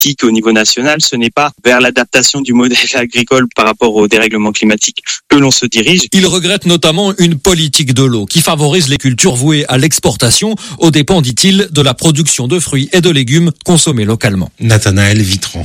politique au niveau national, ce n'est pas vers l'adaptation du modèle agricole par rapport au dérèglement climatique que l'on se dirige. Il regrette notamment une politique de l'eau qui favorise les cultures vouées à l'exportation aux dépens, dit-il, de la production de fruits et de légumes consommés localement. Nathanaël Vitran.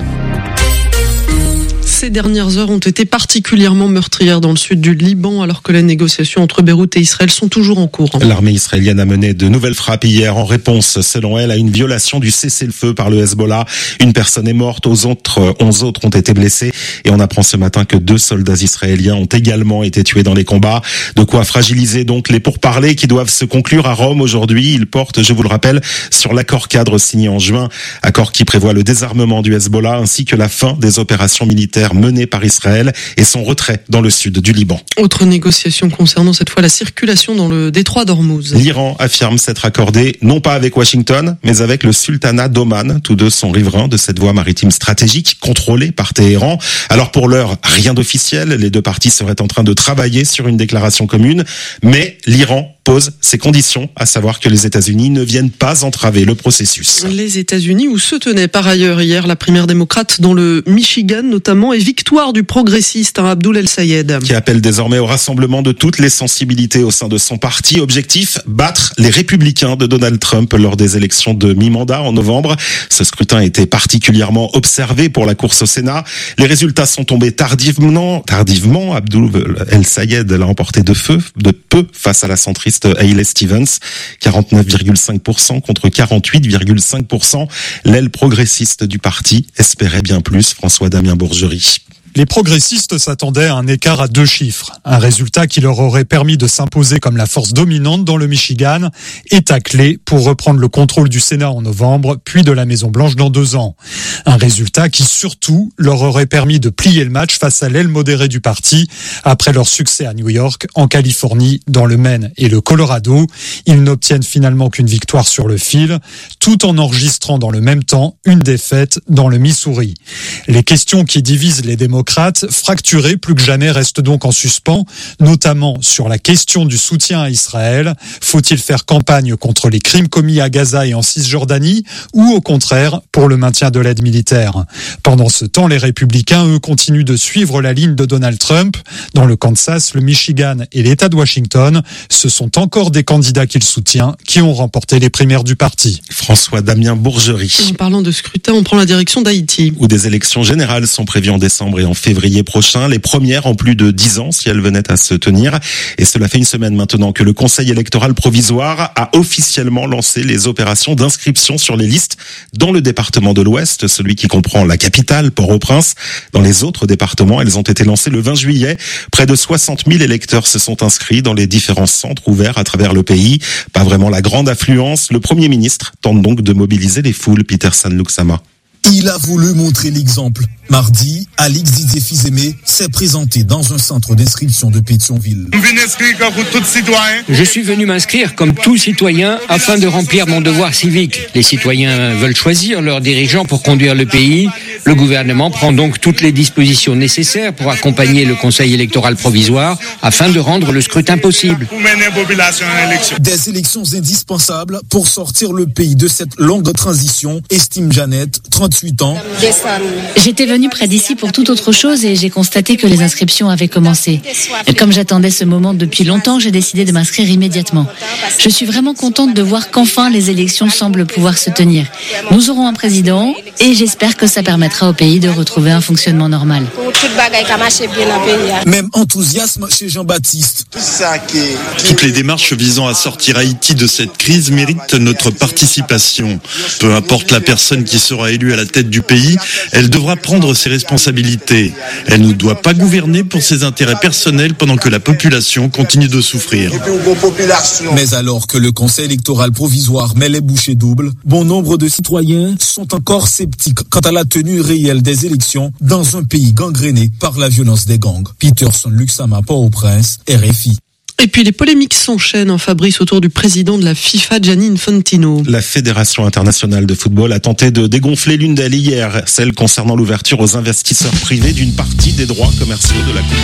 Ces dernières heures ont été particulièrement meurtrières dans le sud du Liban, alors que les négociations entre Beyrouth et Israël sont toujours en cours. L'armée israélienne a mené de nouvelles frappes hier en réponse, selon elle, à une violation du cessez-le-feu par le Hezbollah. Une personne est morte, 11 autres ont été blessés. Et on apprend ce matin que 2 soldats israéliens ont également été tués dans les combats. De quoi fragiliser donc les pourparlers qui doivent se conclure à Rome aujourd'hui. Ils portent, je vous le rappelle, sur l'accord cadre signé en juin. Accord qui prévoit le désarmement du Hezbollah ainsi que la fin des opérations militaires menées par Israël et son retrait dans le sud du Liban. Autre négociation concernant cette fois la circulation dans le détroit d'Ormuz. L'Iran affirme s'être accordé non pas avec Washington, mais avec le sultanat d'Oman. Tous deux sont riverains de cette voie maritime stratégique contrôlée par Téhéran. Alors pour l'heure, rien d'officiel. Les deux parties seraient en train de travailler sur une déclaration commune, mais l'Iran pose ses conditions, à savoir que les États-Unis ne viennent pas entraver le processus. Les États-Unis où se tenait par ailleurs hier la primaire démocrate dans le Michigan notamment et victoire du progressiste Abdul El-Sayed. Qui appelle désormais au rassemblement de toutes les sensibilités au sein de son parti. Objectif, battre les républicains de Donald Trump lors des élections de mi-mandat en novembre. Ce scrutin était particulièrement observé pour la course au Sénat. Les résultats sont tombés tardivement. Abdul El-Sayed l'a emporté de peu face à la centriste Hayley Stevens, 49,5% contre 48,5%. L'aile progressiste du parti espérait bien plus. François Damien Bourgerie. Les progressistes s'attendaient à un écart à 2 chiffres, un résultat qui leur aurait permis de s'imposer comme la force dominante dans le Michigan et à clé pour reprendre le contrôle du Sénat en novembre, puis de la Maison-Blanche dans 2 ans. Un résultat qui surtout leur aurait permis de plier le match face à l'aile modérée du parti après leur succès à New York, en Californie, dans le Maine et le Colorado. Ils n'obtiennent finalement qu'une victoire sur le fil, tout en enregistrant dans le même temps une défaite dans le Missouri. Les questions qui divisent les démocrates fracturés plus que jamais restent donc en suspens, notamment sur la question du soutien à Israël. Faut-il faire campagne contre les crimes commis à Gaza et en Cisjordanie ou au contraire pour le maintien de l'aide militaire? Pendant ce temps, les républicains, eux, continuent de suivre la ligne de Donald Trump. Dans le Kansas, le Michigan et l'État de Washington, ce sont encore des candidats qu'il soutient qui ont remporté les primaires du parti. François Damien Bourgerie. En parlant de scrutin, on prend la direction d'Haïti. Où des élections générales sont prévues en décembre et en février prochain, les premières en plus de 10 ans si elles venaient à se tenir. Et cela fait une semaine maintenant que le Conseil électoral provisoire a officiellement lancé les opérations d'inscription sur les listes dans le département de l'Ouest, celui qui comprend la capitale, Port-au-Prince. Dans les autres départements, elles ont été lancées le 20 juillet. Près de 60 000 électeurs se sont inscrits dans les différents centres ouverts à travers le pays. Pas vraiment la grande affluence. Le Premier ministre tente donc de mobiliser les foules. Peterson Luxama. Il a voulu montrer l'exemple. Mardi, Alix Didier Fils-Aimé s'est présenté dans un centre d'inscription de Pétionville. Je suis venu m'inscrire comme tout citoyen afin de remplir mon devoir civique. Les citoyens veulent choisir leurs dirigeants pour conduire le pays. Le gouvernement prend donc toutes les dispositions nécessaires pour accompagner le Conseil électoral provisoire afin de rendre le scrutin possible. Des élections indispensables pour sortir le pays de cette longue transition, estime Jeannette, 38 ans. J'étais venue près d'ici pour toute autre chose et j'ai constaté que les inscriptions avaient commencé. Et comme j'attendais ce moment depuis longtemps, j'ai décidé de m'inscrire immédiatement. Je suis vraiment contente de voir qu'enfin les élections semblent pouvoir se tenir. Nous aurons un président et j'espère que ça permettra au pays de retrouver un fonctionnement normal. Même enthousiasme chez Jean-Baptiste. Toutes les démarches visant à sortir Haïti de cette crise méritent notre participation. Peu importe la personne qui sera élue à la tête du pays, elle devra prendre ses responsabilités. Elle ne doit pas gouverner pour ses intérêts personnels pendant que la population continue de souffrir. Mais alors que le Conseil électoral provisoire met les bouchées doubles, bon nombre de citoyens sont encore sceptiques quant à la tenue réelle des élections dans un pays gangréné par la violence des gangs. Peterson Luxama, Port-au-Prince, RFI. Et puis les polémiques s'enchaînent en Fabrice autour du président de la FIFA, Gianni Infantino. La Fédération internationale de football a tenté de dégonfler l'une d'elles hier, celle concernant l'ouverture aux investisseurs privés d'une partie des droits commerciaux de la Coupe